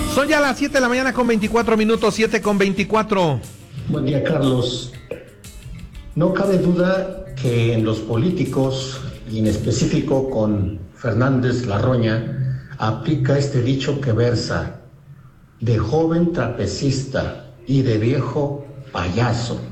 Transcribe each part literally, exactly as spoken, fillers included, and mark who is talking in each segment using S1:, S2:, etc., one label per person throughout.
S1: Son ya las siete de la mañana con veinticuatro minutos, siete con veinticuatro.
S2: Buen día, Carlos. No cabe duda que en los políticos, y en específico con Fernández Larroña, aplica este dicho que versa: de joven trapecista y de viejo payaso.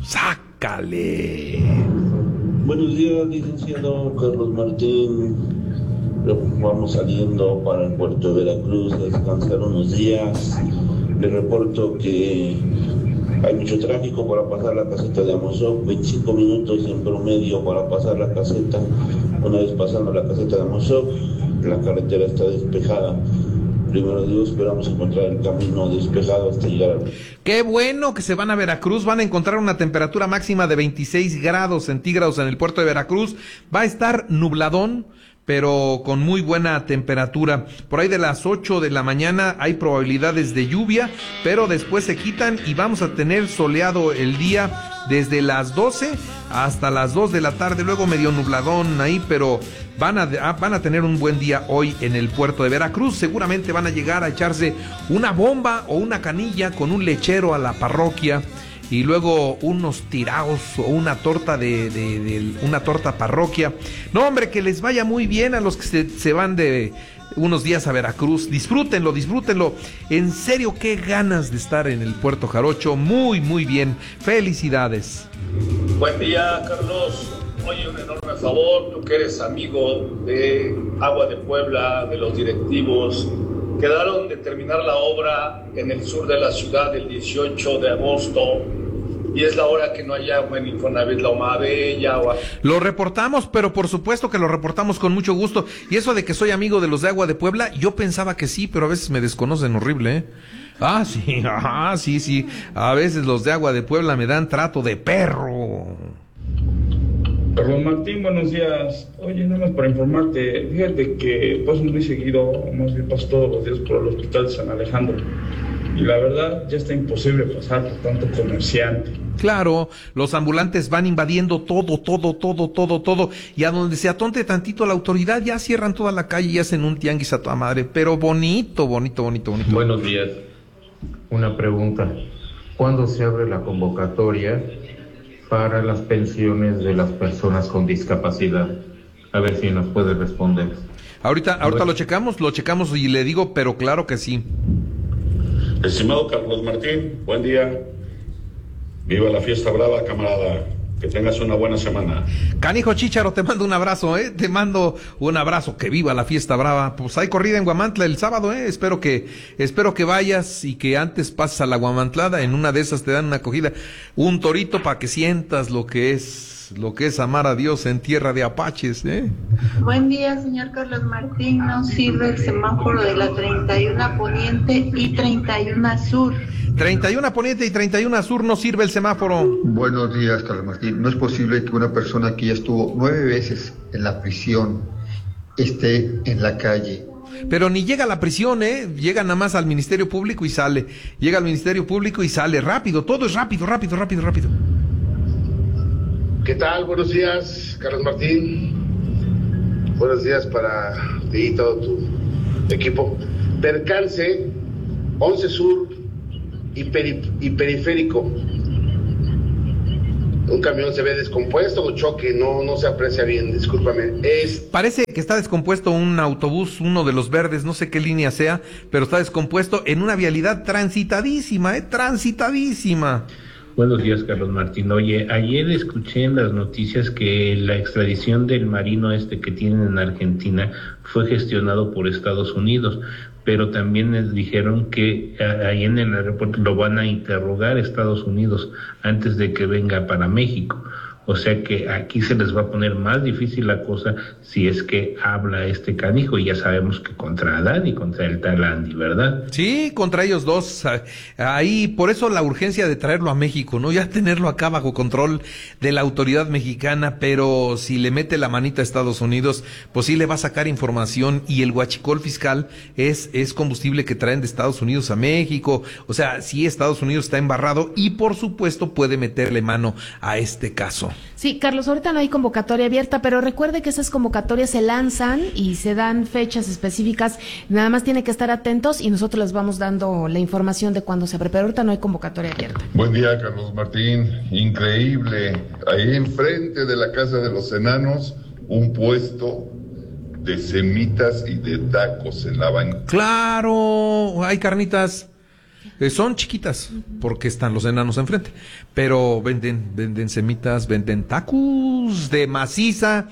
S1: ¡Sácale!
S3: Buenos días, licenciado Carlos Martín. Vamos saliendo para el puerto de Veracruz a descansar unos días. Le reporto que hay mucho tráfico para pasar la caseta de Amozoc, veinticinco minutos en promedio para pasar la caseta. Una vez pasando la caseta de Amozoc, la carretera está despejada. Primero Dios, esperamos encontrar el camino despejado hasta llegar a...
S1: Qué bueno que se van a Veracruz, van a encontrar una temperatura máxima de veintiséis grados centígrados en el puerto de Veracruz. Va a estar nubladón, pero con muy buena temperatura. Por ahí de las ocho de la mañana hay probabilidades de lluvia, pero después se quitan y vamos a tener soleado el día desde las doce hasta las dos de la tarde, luego medio nubladón ahí, pero van a, van a tener un buen día hoy en el puerto de Veracruz. Seguramente van a llegar a echarse una bomba o una canilla con un lechero a la parroquia, y luego unos tiraos o una torta de, de, de una torta parroquia. No, hombre, que les vaya muy bien a los que se, se van de unos días a Veracruz. Disfrútenlo, disfrútenlo. En serio, qué ganas de estar en el Puerto Jarocho. Muy, muy bien. Felicidades.
S4: Buen día, Carlos. Oye, un enorme favor, tú que eres amigo de Agua de Puebla, de los directivos. Quedaron de terminar la obra en el sur de la ciudad el dieciocho de agosto y es la hora que no hay agua en Infonavit, la Omabella. O...
S1: Lo reportamos, pero por supuesto que lo reportamos con mucho gusto. Y eso de que soy amigo de los de Agua de Puebla, yo pensaba que sí, pero a veces me desconocen horrible, ¿eh? Ah, sí, ah, sí, sí. A veces los de Agua de Puebla me dan trato de perro.
S5: Carlos Martín, buenos días. Oye, nada más para informarte, fíjate que paso muy seguido, más bien paso todos los días por el hospital de San Alejandro. Y la verdad, ya está imposible pasar por tanto comerciante.
S1: Claro, los ambulantes van invadiendo todo, todo, todo, todo, todo. Y a donde se atonte tantito la autoridad, ya cierran toda la calle y hacen un tianguis a toda madre. Pero bonito, bonito, bonito, bonito.
S6: Buenos días. Una pregunta. ¿Cuándo se abre la convocatoria para las pensiones de las personas con discapacidad? A ver si nos puede responder.
S1: Ahorita, ahorita lo checamos, lo checamos y le digo, pero claro que sí.
S7: Estimado Carlos Martín, buen día. Viva la fiesta brava, camarada. Que tengas una buena semana.
S1: Canijo Chícharo, te mando un abrazo, ¿eh? Te mando un abrazo, que viva la fiesta brava. Pues hay corrida en Guamantla el sábado, ¿eh? Espero que, espero que vayas y que antes pases a la Guamantlada, en una de esas te dan una acogida, un torito para que sientas lo que es, lo que es amar a Dios en tierra de apaches, ¿eh?
S8: Buen día, señor Carlos Martín. No sirve el semáforo de la treinta y uno Poniente y treinta y uno Sur.
S1: treinta y uno Poniente y treinta y uno Sur no sirve el semáforo.
S9: Buenos días, Carlos Martín. No es posible que una persona que ya estuvo nueve veces en la prisión esté en la calle.
S1: Pero ni llega a la prisión, ¿eh? Llega nada más al Ministerio Público y sale. Llega al Ministerio Público y sale. Rápido, todo es rápido, rápido, rápido, rápido.
S10: ¿Qué tal? Buenos días, Carlos Martín. Buenos días para ti y todo tu equipo. Percance, once Sur y, peri- y Periférico. Un camión se ve descompuesto o choque, no, no se aprecia bien, discúlpame. Es...
S1: Parece que está descompuesto un autobús, uno de los verdes, no sé qué línea sea, pero está descompuesto en una vialidad transitadísima, ¿eh? Transitadísima.
S11: Buenos días, Carlos Martín. Oye, ayer escuché en las noticias que la extradición del marino este que tienen en Argentina fue gestionado por Estados Unidos, pero también les dijeron que ahí en el aeropuerto lo van a interrogar Estados Unidos antes de que venga para México. O sea que aquí se les va a poner más difícil la cosa si es que habla este canijo, y ya sabemos que contra Adán y contra el tal Andy, ¿verdad?
S1: Sí, contra ellos dos. Ahí, por eso la urgencia de traerlo a México, ¿no? Ya tenerlo acá bajo control de la autoridad mexicana, pero si le mete la manita a Estados Unidos, pues sí le va a sacar información, y el huachicol fiscal es, es combustible que traen de Estados Unidos a México. O sea, sí, Estados Unidos está embarrado y por supuesto puede meterle mano a este caso. Eso.
S12: Sí, Carlos, ahorita no hay convocatoria abierta, pero recuerde que esas convocatorias se lanzan y se dan fechas específicas, nada más tiene que estar atentos y nosotros les vamos dando la información de cuándo se abre, pero ahorita no hay convocatoria abierta.
S13: Buen día, Carlos Martín, increíble, ahí enfrente de la Casa de los Enanos, un puesto de semitas y de tacos en la banca.
S1: Claro, hay carnitas. Eh, son chiquitas porque están los enanos enfrente, pero venden venden semitas, venden tacos de maciza,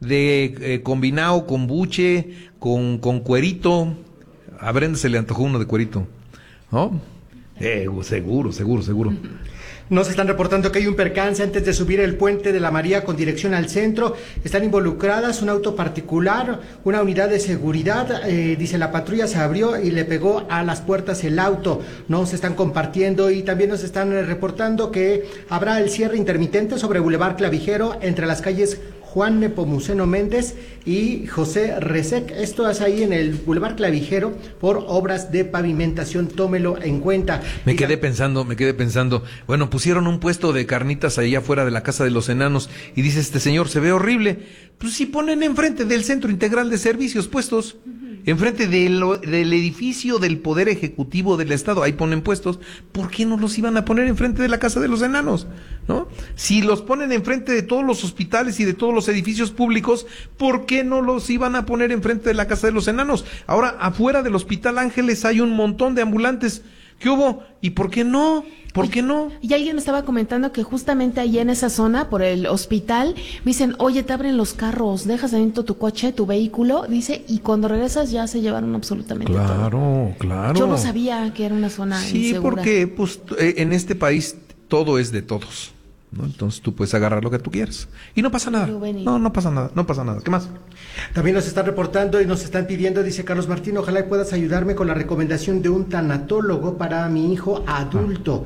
S1: de eh, combinado con buche, con, con cuerito. A Brenda se le antojó uno de cuerito, ¿no? Eh, seguro, seguro, seguro.
S14: Nos están reportando que hay un percance antes de subir el puente de la María con dirección al centro. Están involucradas un auto particular, una unidad de seguridad. Eh, dice la patrulla se abrió y le pegó a las puertas el auto. Nos están compartiendo y también nos están reportando que habrá el cierre intermitente sobre Boulevard Clavijero entre las calles Juan Nepomuceno Méndez y José Resec. Esto es ahí en el Boulevard Clavijero por obras de pavimentación, tómelo en cuenta.
S1: Me quedé pensando, me quedé pensando, bueno, pusieron un puesto de carnitas ahí afuera de la Casa de los Enanos y dice este señor, se ve horrible. Pues si ponen enfrente del Centro Integral de Servicios puestos, enfrente del, del edificio del Poder Ejecutivo del Estado, ahí ponen puestos, ¿por qué no los iban a poner enfrente de la Casa de los Enanos? ¿No? Si los ponen enfrente de todos los hospitales y de todos los edificios públicos, ¿por qué no los iban a poner enfrente de la Casa de los Enanos? Ahora, afuera del Hospital Ángeles hay un montón de ambulantes. ¿Qué hubo? ¿Y por qué no? ¿Por qué no?
S12: Y alguien me estaba comentando que justamente ahí en esa zona, por el hospital, me dicen, oye, te abren los carros, dejas adentro tu coche, tu vehículo, dice, y cuando regresas ya se llevaron absolutamente todo.
S1: Claro, claro.
S12: Yo no sabía que era una zona
S1: sí, insegura. Sí, porque pues en este país todo es de todos, ¿no? Entonces tú puedes agarrar lo que tú quieras. Y no pasa nada. No, no pasa nada, no pasa nada. ¿Qué más?
S14: También nos están reportando y nos están pidiendo, dice Carlos Martín, ojalá puedas ayudarme con la recomendación de un tanatólogo para mi hijo adulto.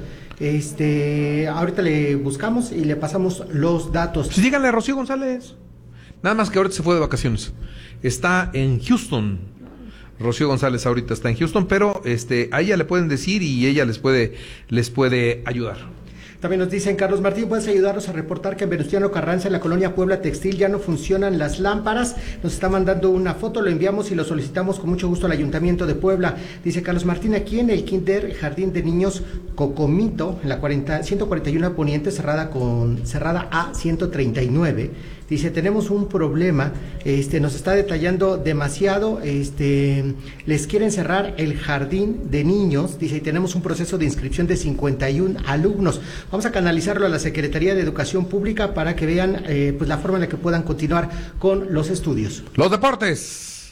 S14: Este, ahorita le buscamos y le pasamos los datos.
S1: Pues díganle a Rocío González. Nada más que ahorita se fue de vacaciones. Está en Houston. Rocío González ahorita está en Houston, pero este, a ella le pueden decir y ella les puede, les puede ayudar.
S14: También nos dicen, Carlos Martín, ¿puedes ayudarnos a reportar que en Venustiano Carranza, en la colonia Puebla Textil, ya no funcionan las lámparas? Nos está mandando una foto, lo enviamos y lo solicitamos con mucho gusto al Ayuntamiento de Puebla. Dice Carlos Martín, aquí en el Kinder Jardín de Niños Cocomito, en la cuarenta, ciento cuarenta y uno Poniente, cerrada con cerrada A ciento treinta y nueve. Dice, tenemos un problema, este, nos está detallando demasiado, este, les quieren cerrar el jardín de niños, dice, y tenemos un proceso de inscripción de cincuenta y uno alumnos. Vamos a canalizarlo a la Secretaría de Educación Pública para que vean eh, pues la forma en la que puedan continuar con los estudios.
S1: Los deportes.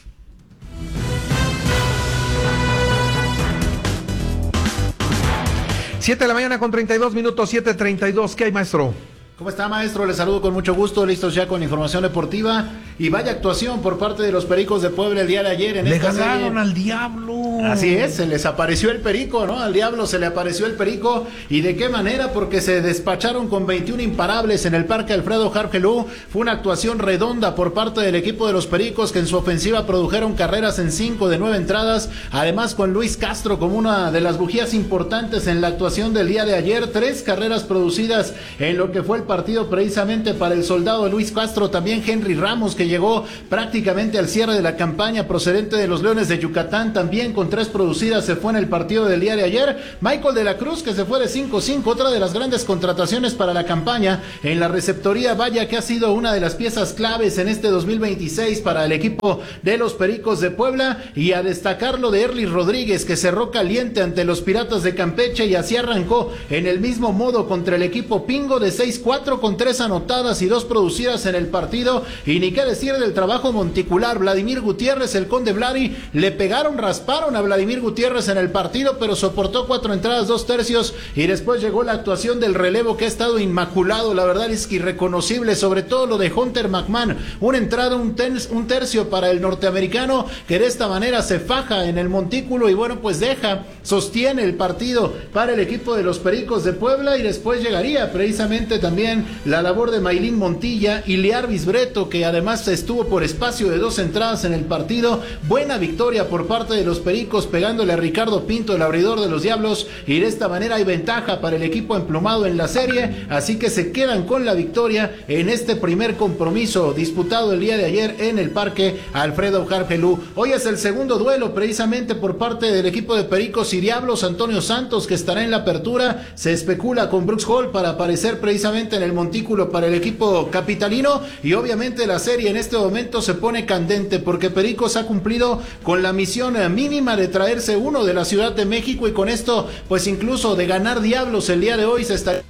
S1: Siete de la mañana con treinta y dos minutos, siete treinta y dos. ¿Qué hay, maestro?
S15: ¿Cómo está, maestro? Les saludo con mucho gusto, listos ya con información deportiva y vaya actuación por parte de los Pericos de Puebla el día de ayer en
S1: Le
S15: esta
S1: ganaron
S15: serie.
S1: al Diablo.
S15: Así es, se les apareció el Perico, ¿no? Al Diablo se le apareció el Perico, ¿y de qué manera? Porque se despacharon con veintiún imparables en el Parque Alfredo Hargelú. Fue una actuación redonda por parte del equipo de los Pericos, que en su ofensiva produjeron carreras en cinco de nueve entradas, además con Luis Castro como una de las bujías importantes en la actuación del día de ayer, tres carreras producidas en lo que fue el partido precisamente para el soldado Luis Castro, también Henry Ramos, que llegó prácticamente al cierre de la campaña procedente de los Leones de Yucatán, también con tres producidas se fue en el partido del día de ayer. Michael de la Cruz, que se fue de cinco cinco, otra de las grandes contrataciones para la campaña en la receptoría, vaya que ha sido una de las piezas claves en este dos mil veintiséis para el equipo de los Pericos de Puebla, y a destacar lo de Erly Rodríguez, que cerró caliente ante los Piratas de Campeche y así arrancó en el mismo modo contra el equipo Pingo de seis cuatro con tres anotadas y dos producidas en el partido. Y ni qué decir del trabajo monticular, Vladimir Gutiérrez, el Conde Vladi, le pegaron, rasparon a Vladimir Gutiérrez en el partido, pero soportó cuatro entradas, dos tercios, y después llegó la actuación del relevo, que ha estado inmaculado, la verdad es que irreconocible, sobre todo lo de Hunter McMahon, una entrada, un, ten, un tercio para el norteamericano, que de esta manera se faja en el montículo y bueno, pues deja, sostiene el partido para el equipo de los Pericos de Puebla, y después llegaría precisamente también también la labor de Maylin Montilla y Liarvis Breto, que además estuvo por espacio de dos entradas en el partido. Buena victoria por parte de los Pericos, pegándole a Ricardo Pinto, el abridor de los Diablos, y de esta manera hay ventaja para el equipo emplumado en la serie, así que se quedan con la victoria en este primer compromiso disputado el día de ayer en el Parque Alfredo Hargelú. Hoy es el segundo duelo precisamente por parte del equipo de Pericos y Diablos. Antonio Santos, que estará en la apertura, se especula con Brooks Hall para aparecer precisamente en el montículo para el equipo capitalino, y obviamente la serie en este momento se pone candente porque Pericos ha cumplido con la misión mínima de traerse uno de la Ciudad de México, y con esto pues incluso de ganar Diablos el día de hoy se está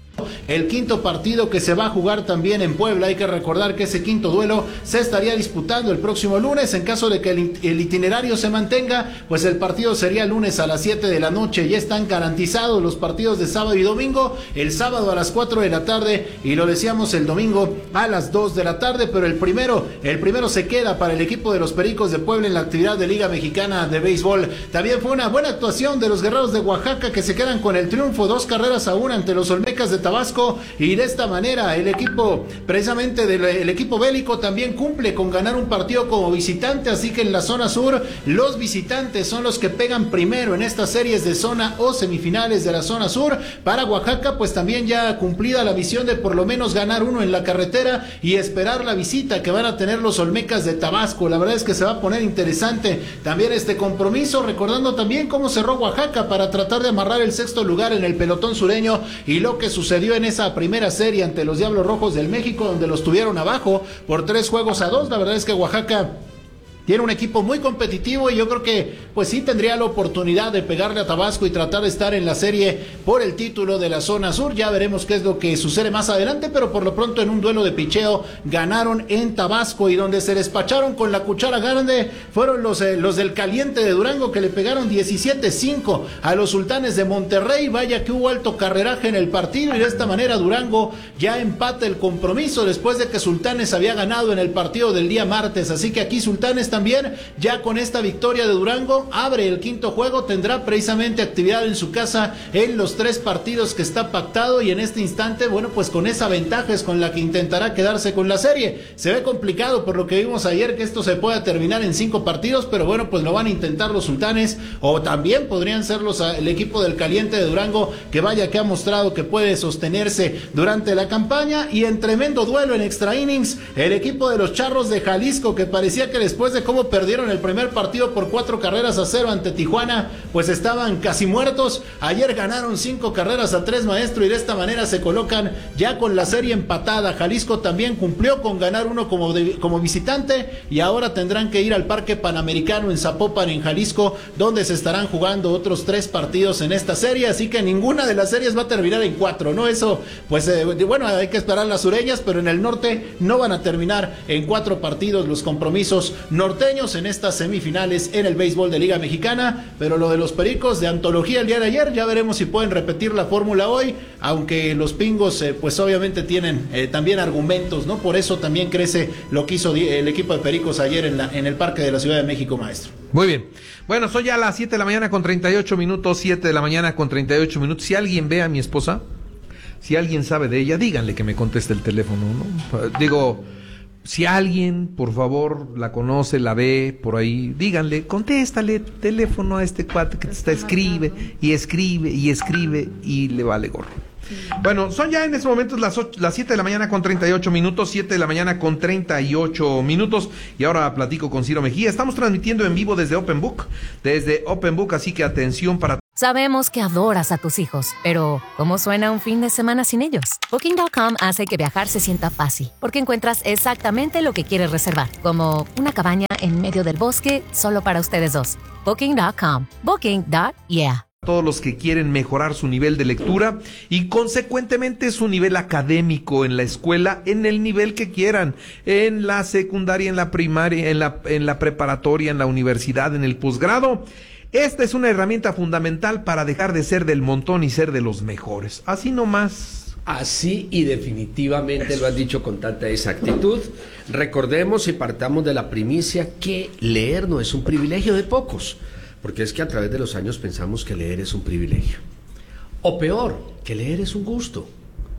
S15: el quinto partido que se va a jugar también en Puebla. Hay que recordar que ese quinto duelo se estaría disputando el próximo lunes. En caso de que el, el itinerario se mantenga, pues el partido sería el lunes a las siete de la noche. Ya están garantizados los partidos de sábado y domingo, el sábado a las cuatro de la tarde y lo decíamos el domingo a las dos de la tarde, pero el primero, el primero se queda para el equipo de los Pericos de Puebla en la actividad de Liga Mexicana de Béisbol. También fue una buena actuación de los Guerreros de Oaxaca, que se quedan con el triunfo, dos carreras a una ante los Olmecas de Tabasco, y de esta manera el equipo precisamente del el equipo bélico también cumple con ganar un partido como visitante, así que en la zona sur los visitantes son los que pegan primero en estas series de zona o semifinales de la zona sur. Para Oaxaca pues también ya cumplida la misión de por lo menos ganar uno en la carretera y esperar la visita que van a tener los Olmecas de Tabasco. La verdad es que se va a poner interesante también este compromiso, recordando también cómo cerró Oaxaca para tratar de amarrar el sexto lugar en el pelotón sureño y lo que sucedió en esa primera serie ante los Diablos Rojos del México, donde los tuvieron abajo por tres juegos a dos. La verdad es que Oaxaca tiene un equipo muy competitivo y yo creo que pues sí tendría la oportunidad de pegarle a Tabasco y tratar de estar en la serie por el título de la zona sur. Ya veremos qué es lo que sucede más adelante, pero por lo pronto en un duelo de picheo ganaron en Tabasco, y donde se despacharon con la cuchara grande fueron los, eh, los del Caliente de Durango, que le pegaron diecisiete cinco a los Sultanes de Monterrey. Vaya que hubo alto carreraje en el partido, y de esta manera Durango ya empata el compromiso después de que Sultanes había ganado en el partido del día martes. Así que aquí Sultanes también, ya con esta victoria de Durango, abre el quinto juego, tendrá precisamente actividad en su casa en los tres partidos que está pactado, y en este instante, bueno, pues con esa ventaja es con la que intentará quedarse con la serie. Se ve complicado por lo que vimos ayer que esto se pueda terminar en cinco partidos, pero bueno, pues lo van a intentar los Sultanes, o también podrían ser los, el equipo del Caliente de Durango, que vaya que ha mostrado que puede sostenerse durante la campaña. Y en tremendo duelo en extra innings, el equipo de los Charros de Jalisco, que parecía que después de cómo perdieron el primer partido por cuatro carreras a cero ante Tijuana, pues estaban casi muertos. Ayer ganaron cinco carreras a tres, maestro, y de esta manera se colocan ya con la serie empatada. Jalisco también cumplió con ganar uno como, de, como visitante, y ahora tendrán que ir al Parque Panamericano en Zapopan, en Jalisco, donde se estarán jugando otros tres partidos en esta serie, así que ninguna de las series va a terminar en cuatro, ¿no? Eso, pues, eh, bueno, hay que esperar las sureñas, pero en el norte no van a terminar en cuatro partidos los compromisos norteños en estas semifinales en el béisbol de Liga Mexicana. Pero lo de los Pericos de antología el día de ayer, ya veremos si pueden repetir la fórmula hoy, aunque los Pingos eh, pues obviamente tienen eh, también argumentos, ¿no? Por eso también crece lo que hizo el equipo de Pericos ayer en, la, en el Parque de la Ciudad de México, maestro.
S1: Muy bien. Bueno, son ya las siete de la mañana con treinta y ocho minutos, siete de la mañana con treinta y ocho minutos. Si alguien ve a mi esposa, si alguien sabe de ella, díganle que me conteste el teléfono, ¿no? Digo, si alguien, por favor, la conoce, la ve por ahí, díganle, contéstale teléfono a este cuate que te está, escribe y escribe y escribe y le vale gorro. Bueno, son ya en estos momentos las, ocho, las siete de la mañana con treinta y ocho minutos, siete de la mañana con treinta y ocho minutos, y ahora platico con Ciro Mejía. Estamos transmitiendo en vivo desde Open Book, desde Open Book, así que atención para...
S16: Sabemos que adoras a tus hijos, pero ¿cómo suena un fin de semana sin ellos? Booking punto com hace que viajar se sienta fácil, porque encuentras exactamente lo que quieres reservar, como una cabaña en medio del bosque solo para ustedes dos. Booking punto com. Booking punto yeah.
S1: Todos los que quieren mejorar su nivel de lectura y consecuentemente su nivel académico en la escuela, en el nivel que quieran, en la secundaria, en la primaria, en la, en la preparatoria, en la universidad, en el posgrado. Esta es una herramienta fundamental para dejar de ser del montón y ser de los mejores. Así nomás.
S17: Así y definitivamente lo has dicho con tanta exactitud. Recordemos y partamos de la primicia que leer no es un privilegio de pocos, porque es que a través de los años pensamos que leer es un privilegio. O peor, que leer es un gusto.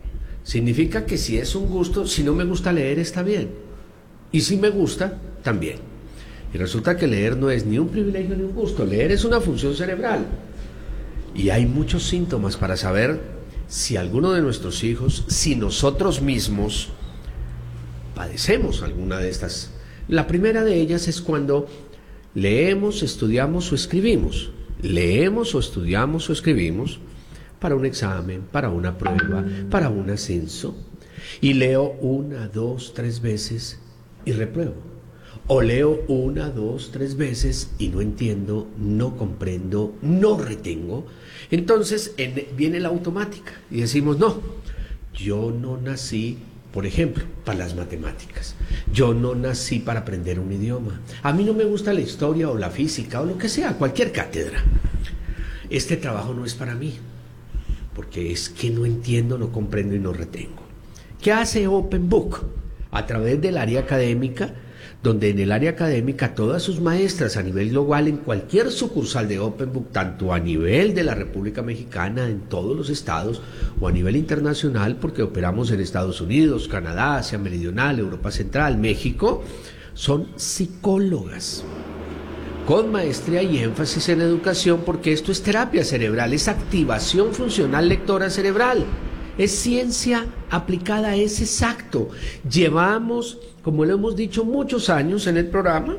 S17: Significa que si es un gusto, si no me gusta leer está bien. Y si me gusta, también. Y resulta que leer no es ni un privilegio ni un gusto. Leer es una función cerebral. Y hay muchos síntomas para saber si alguno de nuestros hijos, si nosotros mismos padecemos alguna de estas. La primera de ellas es cuando leemos, estudiamos o escribimos. Leemos o estudiamos o escribimos para un examen, para una prueba, para un ascenso. Y leo una, dos, tres veces y repruebo. O leo una, dos, tres veces y no entiendo, no comprendo, no retengo. Entonces en, viene la automática y decimos, no, yo no nací, por ejemplo, para las matemáticas. Yo no nací para aprender un idioma. A mí no me gusta la historia o la física o lo que sea, cualquier cátedra. Este trabajo no es para mí, porque es que no entiendo, no comprendo y no retengo. ¿Qué hace Open Book? A través del área académica, donde en el área académica todas sus maestras a nivel global, en cualquier sucursal de Open Book, tanto a nivel de la República Mexicana, en todos los estados, o a nivel internacional, porque operamos en Estados Unidos, Canadá, Asia Meridional, Europa Central, México, son psicólogas, con maestría y énfasis en educación, porque esto es terapia cerebral, es activación funcional lectora cerebral. Es ciencia aplicada, es exacto. Llevamos, como lo hemos dicho muchos años en el programa,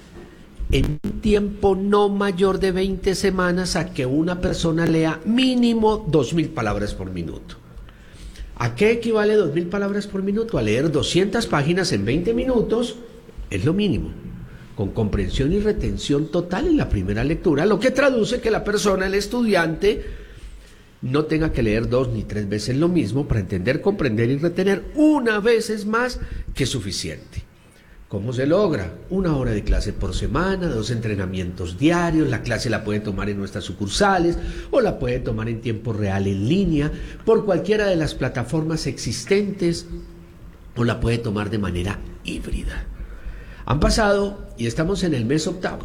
S17: en un tiempo no mayor de veinte semanas a que una persona lea mínimo dos mil palabras por minuto. ¿A qué equivale dos mil palabras por minuto? A leer doscientas páginas en veinte minutos, es lo mínimo, con comprensión y retención total en la primera lectura, lo que traduce que la persona, el estudiante, no tenga que leer dos ni tres veces lo mismo para entender, comprender y retener una vez es más que suficiente. ¿Cómo se logra? Una hora de clase por semana, dos entrenamientos diarios, la clase la puede tomar en nuestras sucursales o la puede tomar en tiempo real en línea, por cualquiera de las plataformas existentes, o la puede tomar de manera híbrida. Han pasado y estamos en el mes octavo.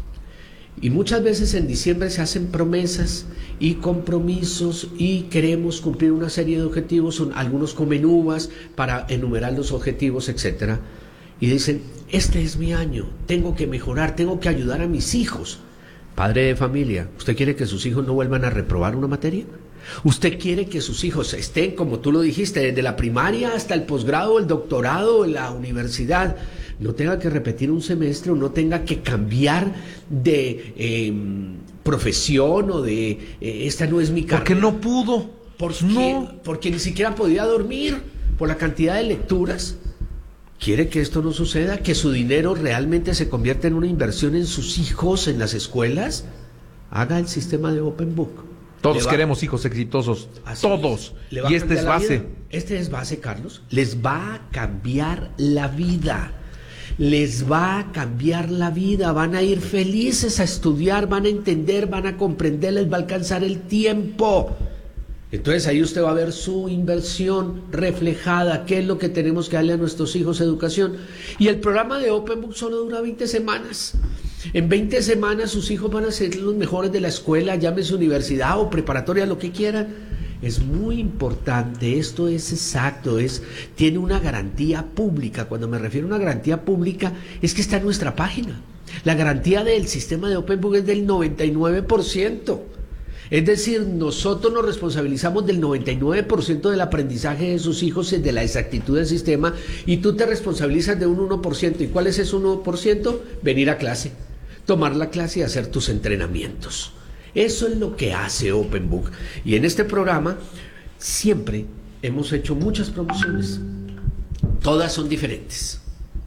S17: Y muchas veces en diciembre se hacen promesas y compromisos y queremos cumplir una serie de objetivos, son, algunos comen uvas para enumerar los objetivos, etcétera. Y dicen, este es mi año, tengo que mejorar, tengo que ayudar a mis hijos. Padre de familia, ¿usted quiere que sus hijos no vuelvan a reprobar una materia? ¿Usted quiere que sus hijos estén, como tú lo dijiste, desde la primaria hasta el posgrado, el doctorado, la universidad, no tenga que repetir un semestre o no tenga que cambiar de eh, profesión o de eh, esta no es mi carrera?
S1: Porque no pudo.
S17: ¿Por qué?
S1: No.
S17: Porque ni siquiera podía dormir por la cantidad de lecturas. ¿Quiere que esto no suceda? ¿Que su dinero realmente se convierta en una inversión en sus hijos, en las escuelas? Haga el sistema de Open Book.
S1: Todos queremos hijos exitosos, todos. Y este es base.
S17: Este es base, Carlos. Les va a cambiar la vida. Les va a cambiar la vida. Van a ir felices a estudiar, van a entender, van a comprender, les va a alcanzar el tiempo. Entonces ahí usted va a ver su inversión reflejada, qué es lo que tenemos que darle a nuestros hijos, educación. Y el programa de Open Book solo dura veinte semanas. En veinte semanas sus hijos van a ser los mejores de la escuela, llámese universidad o preparatoria, lo que quieran. Es muy importante, esto es exacto, es, tiene una garantía pública. Cuando me refiero a una garantía pública, es que está en nuestra página. La garantía del sistema de Open Book es del noventa y nueve por ciento. Es decir, nosotros nos responsabilizamos del noventa y nueve por ciento del aprendizaje de sus hijos, de la exactitud del sistema, y tú te responsabilizas de un uno por ciento. ¿Y cuál es ese uno por ciento? Venir a clase, tomar la clase y hacer tus entrenamientos. Eso es lo que hace Open Book. Y en este programa siempre hemos hecho muchas promociones. Todas son diferentes.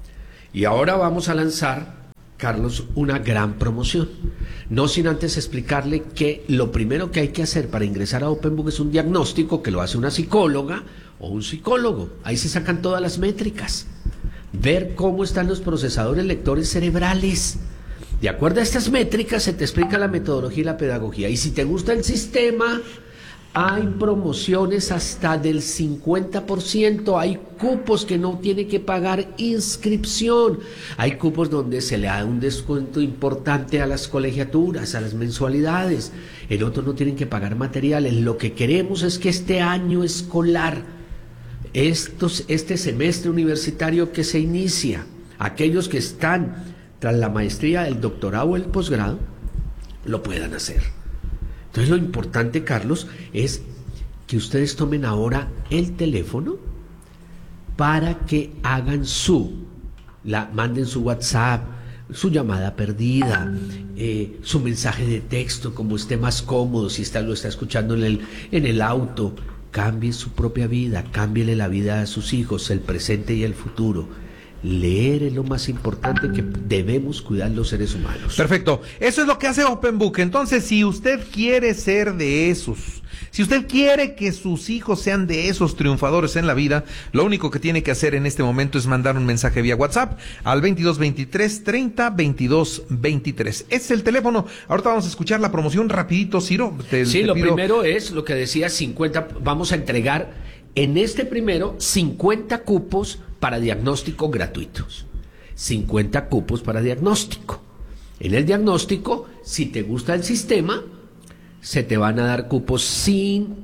S17: Y ahora vamos a lanzar, Carlos, una gran promoción. No sin antes explicarle que lo primero que hay que hacer para ingresar a Open Book es un diagnóstico que lo hace una psicóloga o un psicólogo. Ahí se sacan todas las métricas. Ver cómo están los procesadores lectores cerebrales. De acuerdo a estas métricas se te explica la metodología y la pedagogía. Y si te gusta el sistema, hay promociones hasta del cincuenta por ciento. Hay cupos que no tiene que pagar inscripción. Hay cupos donde se le da un descuento importante a las colegiaturas, a las mensualidades. En otros no tienen que pagar materiales. Lo que queremos es que este año escolar estos, este semestre universitario que se inicia, aquellos que están tras la maestría, el doctorado o el posgrado, lo puedan hacer. Entonces lo importante, Carlos, es que ustedes tomen ahora el teléfono para que hagan su, la, manden su WhatsApp, su llamada perdida, eh, su mensaje de texto, como esté más cómodo, si está, lo está escuchando en el, en el auto. Cambie su propia vida, cámbiele la vida a sus hijos, el presente y el futuro. Leer es lo más importante que debemos cuidar los seres humanos.
S1: Perfecto, eso es lo que hace Open Book. Entonces, si usted quiere ser de esos, si usted quiere que sus hijos sean de esos triunfadores en la vida, lo único que tiene que hacer en este momento es mandar un mensaje vía WhatsApp al veintidós veintitrés treinta veintidós veintitrés. Ese es el teléfono. Ahorita vamos a escuchar la promoción rapidito, Ciro. Te,
S17: sí,
S1: te
S17: lo
S1: pido...
S17: primero es lo que decía cincuenta, vamos a entregar en este primero cincuenta cupos para diagnóstico gratuitos. cincuenta cupos para diagnóstico. En el diagnóstico, si te gusta el sistema, se te van a dar cupos sin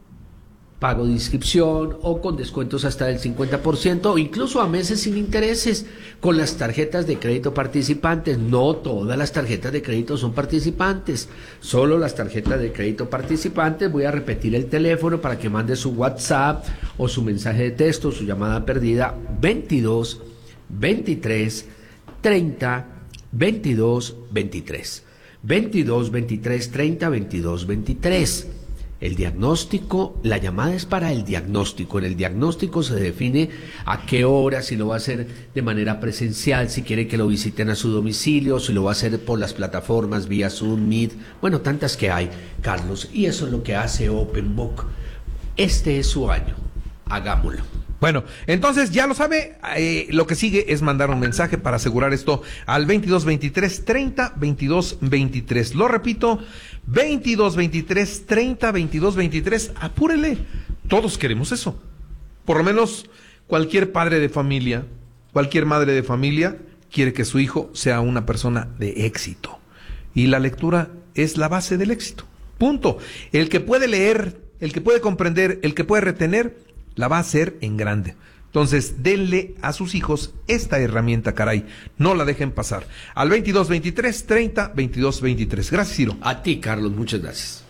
S17: pago de inscripción o con descuentos hasta del cincuenta por ciento o incluso a meses sin intereses con las tarjetas de crédito participantes. No todas las tarjetas de crédito son participantes, solo las tarjetas de crédito participantes. Voy a repetir el teléfono para que mande su WhatsApp o su mensaje de texto, su llamada perdida, veintidós veintitrés treinta veintidós veintitrés. veintidós veintitrés treinta veintidós veintitrés. El diagnóstico, la llamada es para el diagnóstico. En el diagnóstico se define a qué hora, si lo va a hacer de manera presencial, si quiere que lo visiten a su domicilio, si lo va a hacer por las plataformas vía Zoom, Meet, bueno, tantas que hay, Carlos. Y eso es lo que hace Open Book. Este es su año. Hagámoslo.
S1: Bueno, entonces ya lo sabe, eh, lo que sigue es mandar un mensaje para asegurar esto al veintidós veintitrés treinta veintidós veintitrés. Lo repito, veintidós veintitrés treinta veintidós veintitrés. Apúrele, todos queremos eso. Por lo menos cualquier padre de familia, cualquier madre de familia quiere que su hijo sea una persona de éxito. Y la lectura es la base del éxito. Punto. El que puede leer, el que puede comprender, el que puede retener, la va a hacer en grande. Entonces, denle a sus hijos esta herramienta, caray. No la dejen pasar. Al veintidós veintitrés treinta veintidós veintitrés. Gracias, Ciro.
S17: A ti, Carlos, muchas gracias.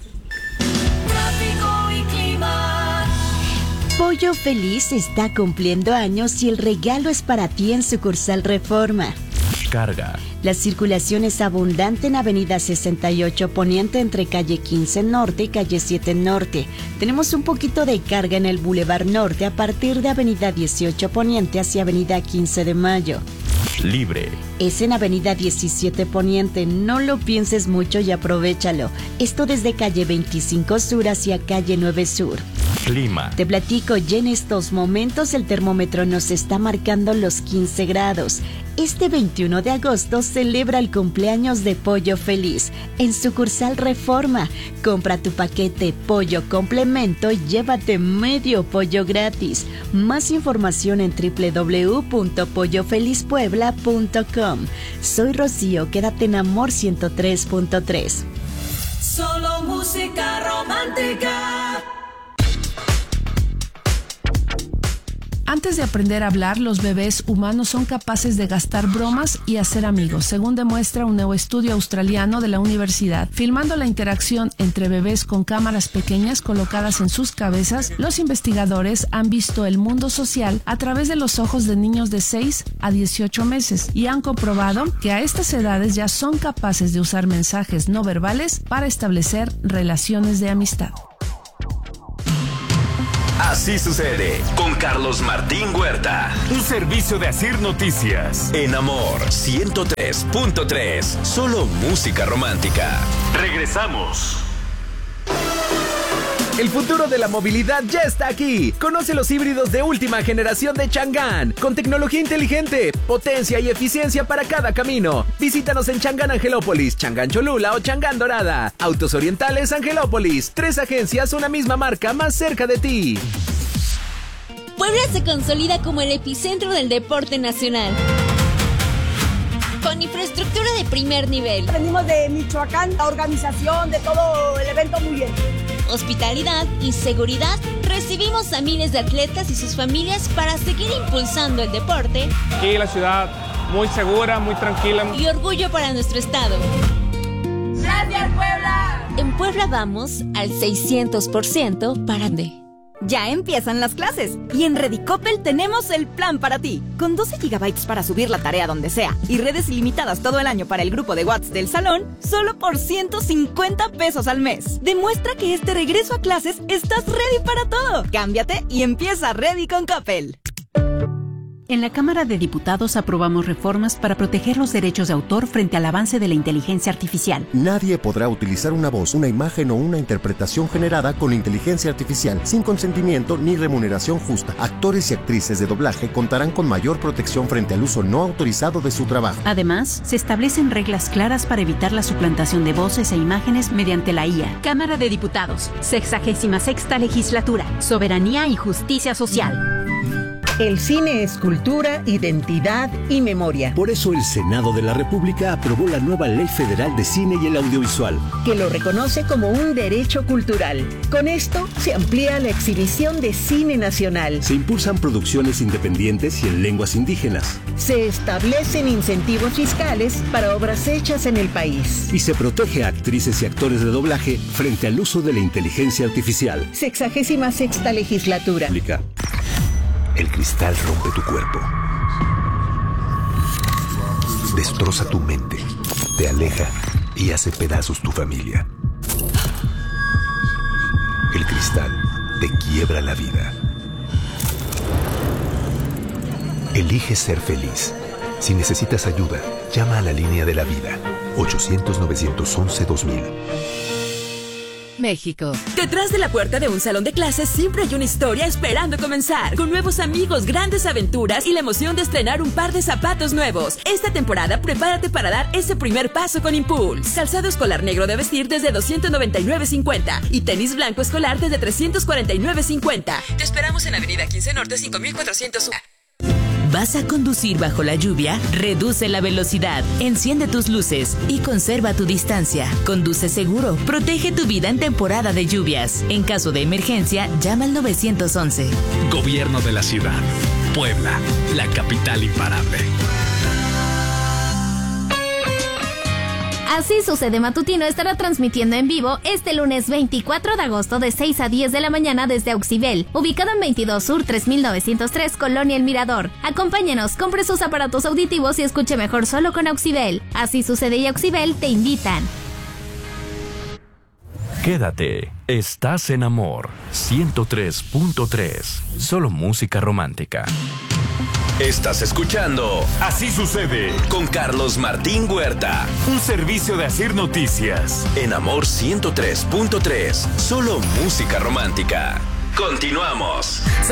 S18: Tráfico y clima. Pollo Feliz está cumpliendo años y el regalo es para ti en sucursal Reforma.
S19: Carga.
S18: La circulación es abundante en Avenida sesenta y ocho Poniente entre calle quince Norte y calle siete Norte. Tenemos un poquito de carga en el Boulevard Norte a partir de Avenida dieciocho Poniente hacia Avenida quince de Mayo.
S19: Libre.
S18: Es en Avenida diecisiete Poniente, no lo pienses mucho y aprovéchalo. Esto desde calle veinticinco Sur hacia calle nueve Sur.
S19: Clima.
S18: Te platico, ya en estos momentos el termómetro nos está marcando los quince grados. Este veintiuno de agosto celebra el cumpleaños de Pollo Feliz en sucursal Reforma. Compra tu paquete Pollo Complemento y llévate medio pollo gratis. Más información en doble u doble u doble u punto pollo feliz puebla punto com. Soy Rocío, quédate en Amor ciento tres punto tres.
S20: Solo música romántica.
S12: Antes de aprender a hablar, los bebés humanos son capaces de gastar bromas y hacer amigos, según demuestra un nuevo estudio australiano de la universidad. Filmando la interacción entre bebés con cámaras pequeñas colocadas en sus cabezas, los investigadores han visto el mundo social a través de los ojos de niños de seis a dieciocho meses y han comprobado que a estas edades ya son capaces de usar mensajes no verbales para establecer relaciones de amistad.
S19: Así sucede con Carlos Martín Huerta. Un servicio de Asir Noticias. En Amor ciento tres punto tres. Solo música romántica. Regresamos.
S21: El futuro de la movilidad ya está aquí. Conoce los híbridos de última generación de Chang'an, con tecnología inteligente, potencia y eficiencia para cada camino. Visítanos en Chang'an Angelópolis, Chang'an Cholula o Chang'an Dorada. Autos Orientales Angelópolis. Tres agencias, una misma marca más cerca de ti.
S22: Puebla se consolida como el epicentro del deporte nacional.
S2: con infraestructura de primer nivel.
S22: Venimos de Michoacán, la organización de todo el evento muy bien.
S2: Hospitalidad y seguridad. Recibimos a miles de atletas y sus familias para seguir impulsando el deporte.
S23: Aquí la ciudad muy segura, muy tranquila.
S2: Y orgullo para nuestro estado.
S22: ¡Gracias, Puebla!
S2: En Puebla vamos al seiscientos por ciento para de.
S24: Ya empiezan las clases y en Redicopel tenemos el plan para ti. Con doce gigabytes para subir la tarea donde sea y redes ilimitadas todo el año para el grupo de WhatsApp del salón, solo por ciento cincuenta pesos al mes. Demuestra que este regreso a clases estás ready para todo. Cámbiate y empieza Ready con Coppel.
S25: En la Cámara de Diputados aprobamos reformas para proteger los derechos de autor frente al avance de la inteligencia artificial.
S26: Nadie podrá utilizar una voz, una imagen o una interpretación generada con inteligencia artificial sin consentimiento ni remuneración justa. Actores y actrices de doblaje contarán con mayor protección frente al uso no autorizado de su trabajo.
S25: Además, se establecen reglas claras para evitar la suplantación de voces e imágenes mediante la I A.
S27: Cámara de Diputados, sexagésima sexta legislatura, soberanía y justicia social.
S28: El cine es cultura, identidad y memoria.
S29: Por eso el Senado de la República aprobó la nueva Ley Federal de Cine y el Audiovisual,
S28: que lo reconoce como un derecho cultural. Con esto se amplía la exhibición de cine nacional.
S29: Se impulsan producciones independientes y en lenguas indígenas.
S28: Se establecen incentivos fiscales para obras hechas en el país.
S29: Y se protege a actrices y actores de doblaje frente al uso de la inteligencia artificial.
S28: Sexagésima sexta legislatura.
S29: Aplica. El cristal rompe tu cuerpo, destroza tu mente, te aleja y hace pedazos tu familia. El cristal te quiebra la vida. Elige ser feliz. Si necesitas ayuda, llama a la línea de la vida, ochocientos, novecientos once, dos mil.
S30: México. Detrás de la puerta de un salón de clases siempre hay una historia esperando comenzar. Con nuevos amigos, grandes aventuras y la emoción de estrenar un par de zapatos nuevos. Esta temporada prepárate para dar ese primer paso con Impulse. Calzado escolar negro de vestir desde doscientos noventa y nueve cincuenta y tenis blanco escolar desde trescientos cuarenta y nueve cincuenta. Te esperamos en Avenida quince Norte cinco mil cuatrocientos uno.
S31: ¿Vas a conducir bajo la lluvia? Reduce la velocidad, enciende tus luces y conserva tu distancia. Conduce seguro, protege tu vida en temporada de lluvias. En caso de emergencia, llama al nueve once.
S32: Gobierno de la Ciudad. Puebla, la capital imparable.
S33: Así Sucede Matutino estará transmitiendo en vivo este lunes veinticuatro de agosto de seis a diez de la mañana desde Auxibel, ubicado en veintidós Sur tres mil novecientos tres, Colonia El Mirador. Acompáñenos, compre sus aparatos auditivos y escuche mejor solo con Auxibel. Así Sucede y Auxibel te invitan.
S19: Quédate, estás en Amor ciento tres punto tres, solo música romántica. Estás escuchando Así Sucede con Carlos Martín Huerta, un servicio de Asir Noticias en Amor ciento tres punto tres, solo música romántica. Continuamos.